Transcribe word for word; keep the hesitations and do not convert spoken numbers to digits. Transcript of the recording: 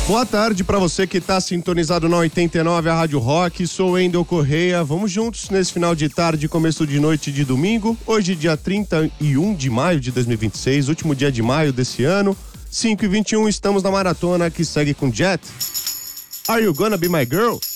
Boa tarde para você que está sintonizado na oitenta e nove, a Rádio Rock. Sou Wendel Correia. Vamos juntos nesse final de tarde, começo de noite de domingo. Hoje, dia trinta e um de maio de dois mil e vinte e seis, último dia de maio desse ano. cinco e vinte e um, estamos na maratona que segue com Jet. Are You Gonna Be My Girl?